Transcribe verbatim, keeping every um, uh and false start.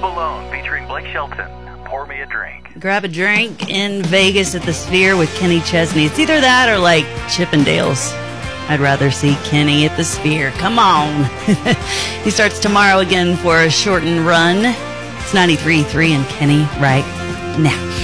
Alone featuring Blake Shelton. Pour me a drink. Grab a drink in Vegas at the Sphere with Kenny Chesney. It's either that or like Chippendales. I'd rather see Kenny at the Sphere. Come on. He starts tomorrow again for a shortened run. It's ninety-three point three and Kenny right now.